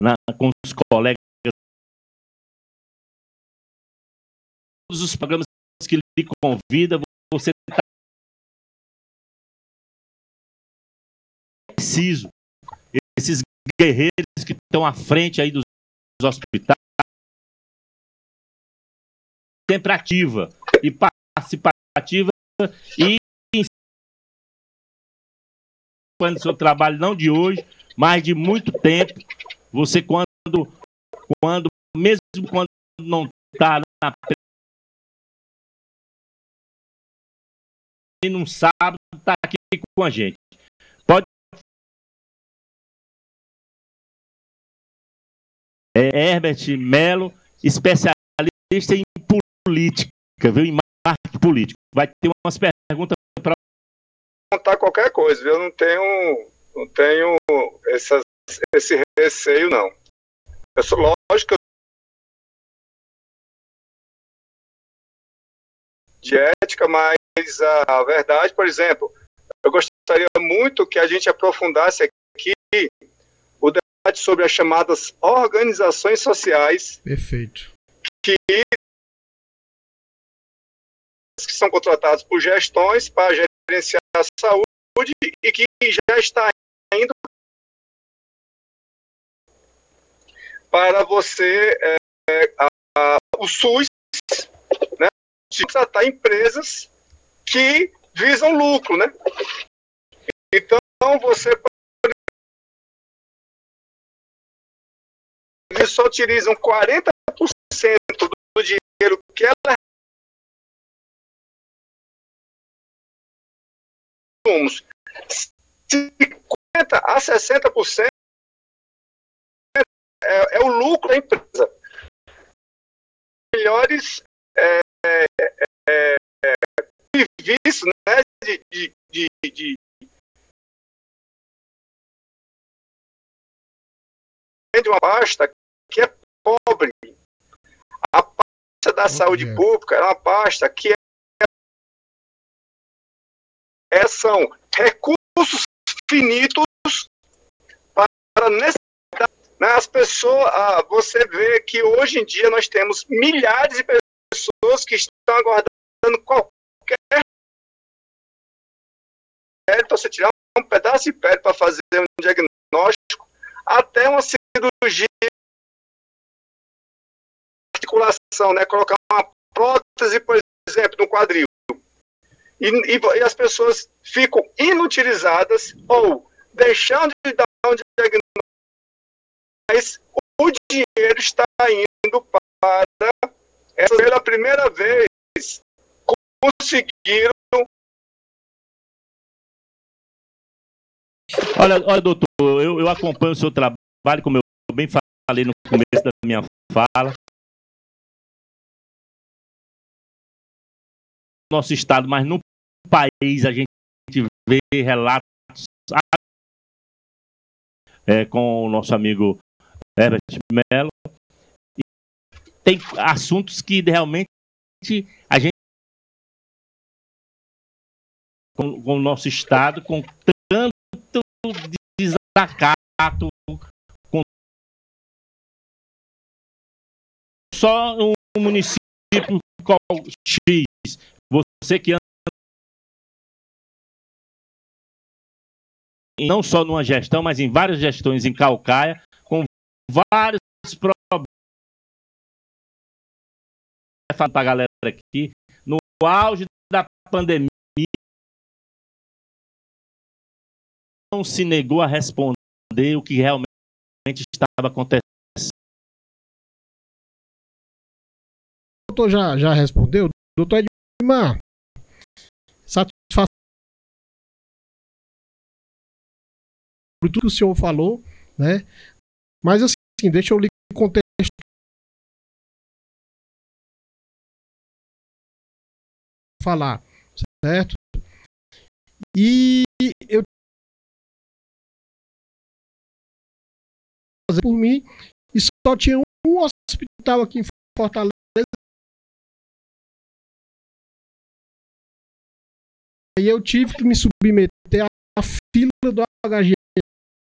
com os colegas, todos os programas que lhe convida, você está preciso. Esses guerreiros que estão à frente aí dos hospitais, sempre ativa e participativa e o seu trabalho não de hoje, mas de muito tempo. Você mesmo quando não está na e não sabe, está aqui com a gente. Pode. Herbert Melo, especialista em política, viu? Em marketing político. Vai ter umas perguntas para contar qualquer coisa, viu? Eu não tenho esse receio, não. Lógico de ética, mas a verdade, por exemplo, eu gostaria muito que a gente aprofundasse aqui o debate sobre as chamadas organizações sociais. Perfeito. Que são contratados por gestões para gerenciar a saúde e que já está indo para você o SUS, né, de tratar empresas que visam lucro, né? Então você eles só utilizam 40% do dinheiro que ela 50% a 60% é o lucro da empresa. Melhores serviços, né, de uma pasta que é pobre. A pasta da saúde pública é uma pasta que são recursos finitos para necessidade. Né? As pessoas, você vê que hoje em dia nós temos milhares de pessoas que estão aguardando qualquer pele, para você tirar um pedaço de pele para fazer um diagnóstico, até uma cirurgia de articulação, né? Colocar uma prótese, por exemplo, no quadril. E as pessoas ficam inutilizadas ou deixando de dar um diagnóstico, mas o dinheiro está indo para pela primeira vez conseguiram. Olha, doutor, eu acompanho o seu trabalho, como eu bem falei no começo da minha fala. Nosso estado, mas no país a gente vê relatos com o nosso amigo Herbert Melo. Tem assuntos que realmente a gente com o nosso estado, com tanto desacato, com só um município X. Você que anda não só numa gestão, mas em várias gestões em Caucaia, com vários problemas. Falando para a galera aqui, no auge da pandemia, não se negou a responder o que realmente estava acontecendo. O doutor já respondeu? Doutor Edmar, satisfação por tudo que o senhor falou, né? Mas assim, deixa eu lhe contextualizar. Falar, certo? E eu fazer por mim e só tinha um hospital aqui em Fortaleza. E eu tive que me submeter à fila do HGS